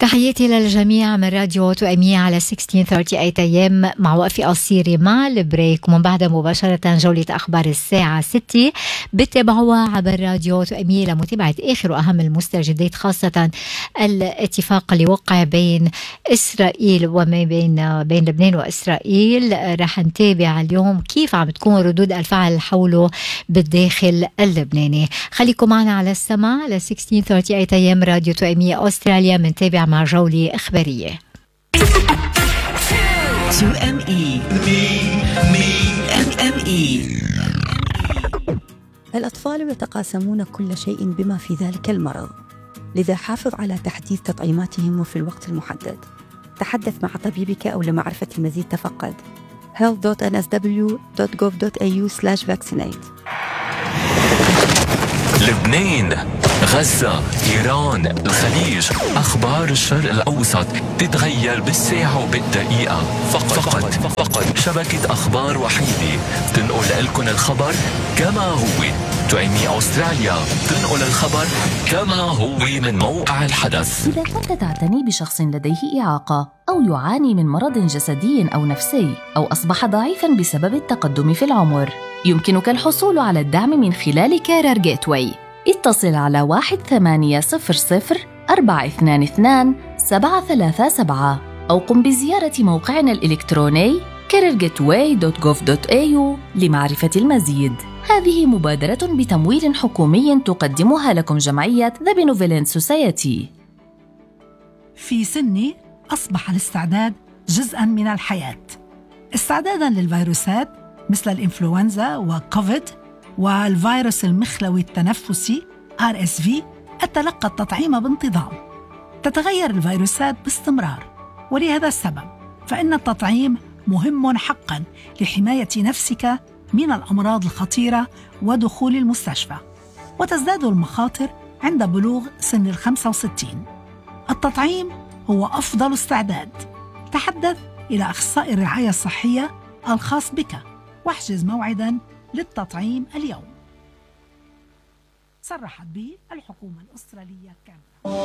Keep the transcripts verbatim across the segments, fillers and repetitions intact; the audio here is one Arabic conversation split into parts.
تحياتي للجميع من راديو توأمية على ستة عشر ثلاثين أيام مع وقفة قصيرة مع البريك، ومن بعدها مباشرة جولة أخبار الساعة ستة بتابعوها عبر راديو توأمية لمتابعة آخر وأهم المستجدات، خاصة الاتفاق اللي وقع بين إسرائيل وما بين بين لبنان وإسرائيل. رح نتابع اليوم كيف عم تكون ردود الفعل حوله بالداخل اللبناني. خليكم معنا على السماع ل ستة عشر ثلاثين أيام راديو توأمية أستراليا، منتابع مع جولة إخبارية. تو إم إي إم إي الأطفال يتقاسمون كل شيء بما في ذلك المرض، لذا حافظ على تحديث تطعيماتهم وفي الوقت المحدد. تحدث مع طبيبك أو لمعرفة المزيد تفقد health dot n s w dot gov dot a u slash vaccinate. لبنان، غزة، إيران، الخليج، أخبار الشرق الأوسط تتغير بالساعة وبالدقيقة. فقط فقط, فقط شبكة أخبار وحيدة تنقل لكم الخبر كما هو. توأمية أستراليا تنقل الخبر كما هو من موقع الحدث. إذا كنت تعتني بشخص لديه إعاقة أو يعاني من مرض جسدي أو نفسي أو أصبح ضعيفاً بسبب التقدم في العمر، يمكنك الحصول على الدعم من خلال كارير جيت واي. اتصل على واحد ثمانية صفر صفر أربعة اثنان اثنان سبعة ثلاثة سبعة أو قم بزيارة موقعنا الإلكتروني كارير جيت واي دوت جوف دوت إيه يو لمعرفة المزيد. هذه مبادرة بتمويل حكومي تقدمها لكم جمعية The Benevolent Society. في سني أصبح الاستعداد جزءاً من الحياة، استعداداً للفيروسات مثل الإنفلونزا وكوفيد والفيروس المخلوي التنفسي آر إس في. أتلقى التطعيم بانتظام. تتغير الفيروسات باستمرار، ولهذا السبب فإن التطعيم مهم حقاً لحماية نفسك من الأمراض الخطيرة ودخول المستشفى، وتزداد المخاطر عند بلوغ سن الخمسة وستين. التطعيم هو أفضل استعداد. تحدث إلى أخصائي الرعاية الصحية الخاص بك واحجز موعداً للتطعيم اليوم. صرحت به الحكومة الأسترالية كاملة.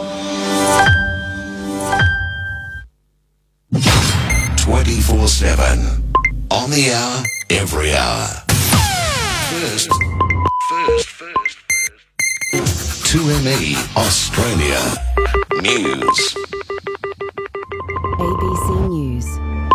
twenty-four seven on the hour, every hour. First, first, first, first. two M E Australia News. A B C News.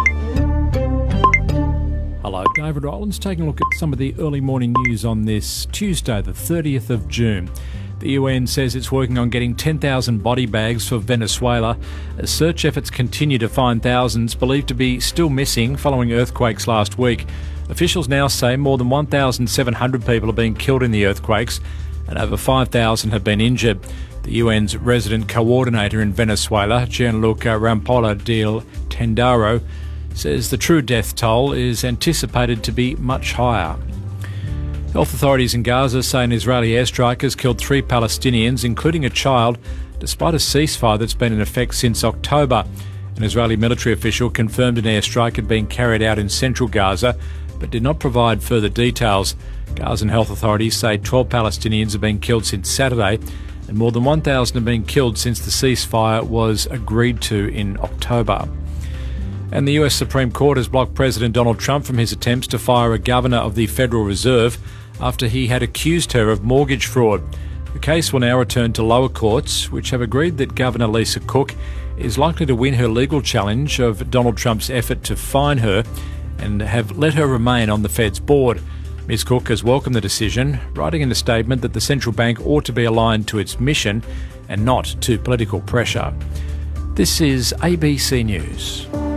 Hello, David Rowlands taking a look at some of the early morning news on this Tuesday, the thirtieth of June. The U N says it's working on getting ten thousand body bags for Venezuela as search efforts continue to find thousands believed to be still missing following earthquakes last week. Officials now say more than one thousand seven hundred people have been killed in the earthquakes and over five thousand have been injured. The U N's resident coordinator in Venezuela, Gianluca Rampolla del Tendaro, says the true death toll is anticipated to be much higher. Health authorities in Gaza say an Israeli airstrike has killed three Palestinians, including a child, despite a ceasefire that's been in effect since October. An Israeli military official confirmed an airstrike had been carried out in central Gaza, but did not provide further details. Gazan health authorities say twelve Palestinians have been killed since Saturday, and more than one thousand have been killed since the ceasefire was agreed to in October. And the U S Supreme Court has blocked President Donald Trump from his attempts to fire a governor of the Federal Reserve after he had accused her of mortgage fraud. The case will now return to lower courts, which have agreed that Governor Lisa Cook is likely to win her legal challenge of Donald Trump's effort to fine her and have let her remain on the Fed's board. Miz Cook has welcomed the decision, writing in a statement that the central bank ought to be aligned to its mission and not to political pressure. This is A B C News.